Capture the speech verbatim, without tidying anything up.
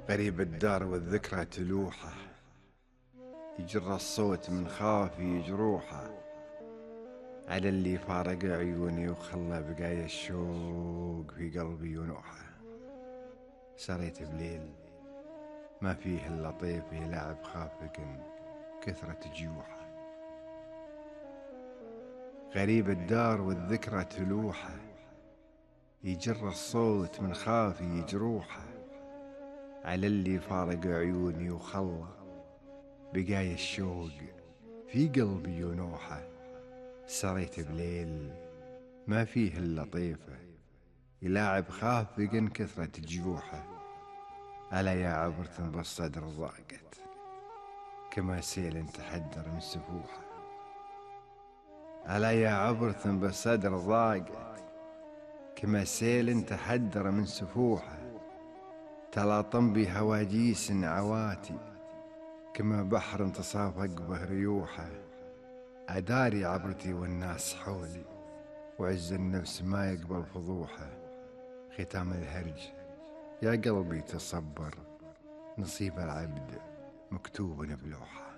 غريب الدار والذكرى تلوحه، يجر الصوت من خافي جروحه، على اللي فارق عيوني وخلى بقايا الشوق في قلبي ونوحه. سريت بليل ما فيه الا طيف يلعب خافق كثرة جيوحه. غريب الدار والذكرى تلوحه، يجر الصوت من خافي جروحه، على اللي فارق عيوني وخلى بقايا الشوق في قلبي ونوحه. سريت بليل ما فيه الا طيفه يلاعب خافق كثرة جيوحه، ألا يا عبرة بالصدر ضاقت كما سيل تحدر من سفوحه. ألا يا عبرة بالصدر ضاقت كما سيل تحدر من سفوحه، تلاطم بي هواجيس عواتي كما بحر تصافق به ريوحه. أداري عبرتي والناس حولي وعز النفس ما يقبل فضوحه. ختام الهرج يا قلبي تصبر، نصيب العبد مكتوب بلوحه.